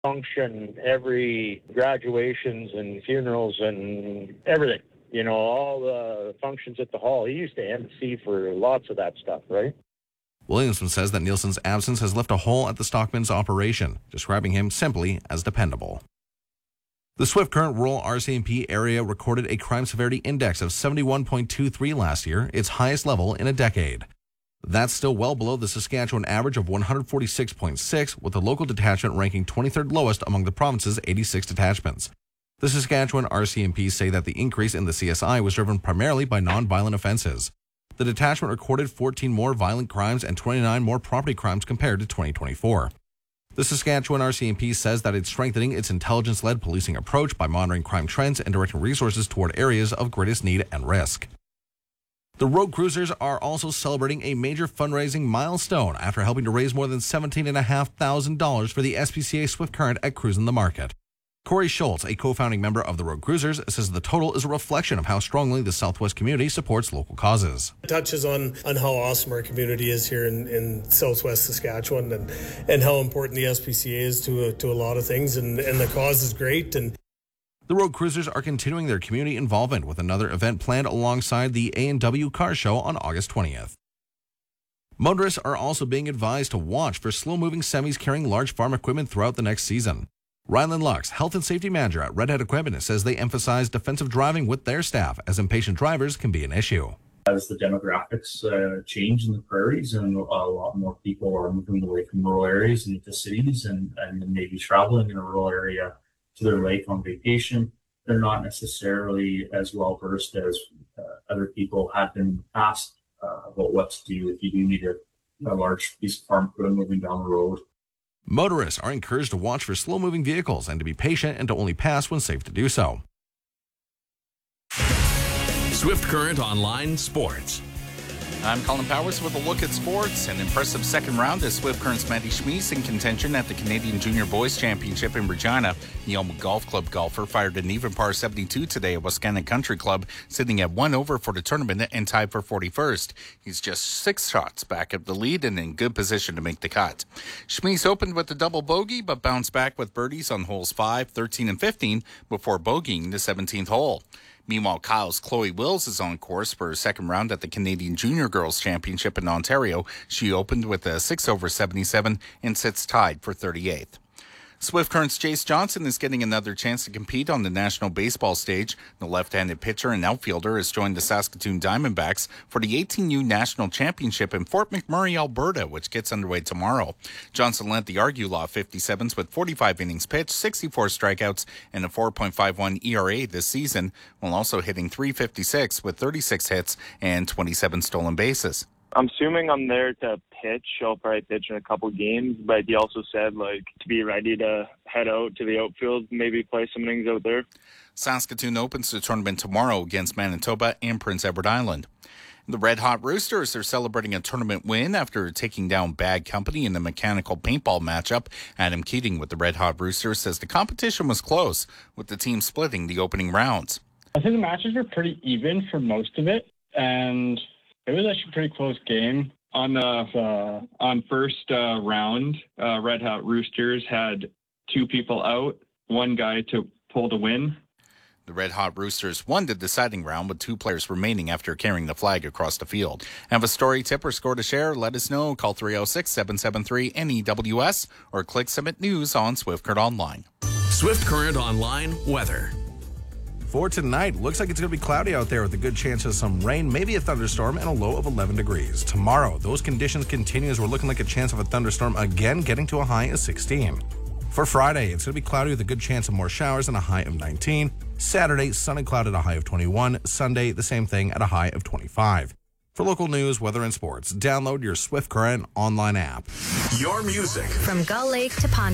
function, every graduations and funerals and everything. You know, all the functions at the hall. He used to MC for lots of that stuff, right? Williamson says that Nielsen's absence has left a hole at the Stockman's operation, describing him simply as dependable. The Swift Current rural RCMP area recorded a crime severity index of 71.23 last year, its highest level in a decade. That's still well below the Saskatchewan average of 146.6, with the local detachment ranking 23rd lowest among the province's 86 detachments. The Saskatchewan RCMP say that the increase in the CSI was driven primarily by non-violent offenses. The detachment recorded 14 more violent crimes and 29 more property crimes compared to 2024. The Saskatchewan RCMP says that it's strengthening its intelligence-led policing approach by monitoring crime trends and directing resources toward areas of greatest need and risk. The Road Cruisers are also celebrating a major fundraising milestone after helping to raise more than $17,500 for the SPCA Swift Current at Cruisin' the Market. Corey Schultz, a co-founding member of the Road Cruisers, says the total is a reflection of how strongly the Southwest community supports local causes. It touches on how awesome our community is here in Southwest Saskatchewan and how important the SPCA is to a lot of things, and the cause is great. And the Road Cruisers are continuing their community involvement with another event planned alongside the A&W Car Show on August 20th. Motorists are also being advised to watch for slow-moving semis carrying large farm equipment throughout the next season. Ryland Lux, Health and Safety Manager at Red Hat Equipment, says they emphasize defensive driving with their staff, as impatient drivers can be an issue. As the demographics change in the prairies and a lot more people are moving away from rural areas and into cities and maybe traveling in a rural area to their lake on vacation, they're not necessarily as well versed as other people have been in the past about what to do if you do need a large piece of farm equipment moving down the road. Motorists are encouraged to watch for slow-moving vehicles and to be patient and to only pass when safe to do so. Swift Current Online Sports. I'm Colin Powers with a look at sports. An impressive second round as Swift Current's Matty Schmies in contention at the Canadian Junior Boys Championship in Regina. The Elma Golf Club golfer fired an even par 72 today at Wascana Country Club, sitting at 1 over for the tournament and tied for 41st. He's just 6 shots back of the lead and in good position to make the cut. Schmies opened with a double bogey, but bounced back with birdies on holes 5, 13, and 15 before bogeying the 17th hole. Meanwhile, Kyle's Chloe Wills is on course for her second round at the Canadian Junior Girls Championship in Ontario. She opened with a 6 over 77 and sits tied for 38th. Swift Current's Jace Johnson is getting another chance to compete on the national baseball stage. The left-handed pitcher and outfielder has joined the Saskatoon Diamondbacks for the 18U National Championship in Fort McMurray, Alberta, which gets underway tomorrow. Johnson led the Argulaw 57s with 45 innings pitched, 64 strikeouts, and a 4.51 ERA this season, while also hitting .356 with 36 hits and 27 stolen bases. I'm assuming I'm there to pitch. I'll probably pitch in a couple games, but he also said to be ready to head out to the outfield, maybe play some innings out there. Saskatoon opens the tournament tomorrow against Manitoba and Prince Edward Island. The Red Hot Roosters are celebrating a tournament win after taking down Bad Company in the mechanical paintball matchup. Adam Keating with the Red Hot Roosters says the competition was close, with the team splitting the opening rounds. I think the matches were pretty even for most of it, and it was actually a pretty close game. On first round, Red Hot Roosters had 2 people out, 1 guy to pull the win. The Red Hot Roosters won the deciding round with 2 players remaining after carrying the flag across the field. Have a story, tip, or score to share? Let us know. Call 306-773-NEWS or click Submit News on Swift Current Online. Swift Current Online weather. For tonight, looks like it's going to be cloudy out there with a good chance of some rain, maybe a thunderstorm, and a low of 11 degrees. Tomorrow, those conditions continue as we're looking like a chance of a thunderstorm again, getting to a high of 16. For Friday, it's going to be cloudy with a good chance of more showers and a high of 19. Saturday, sun and cloud at a high of 21. Sunday, the same thing at a high of 25. For local news, weather, and sports, download your Swift Current online app. Your music. From Gull Lake to Pond.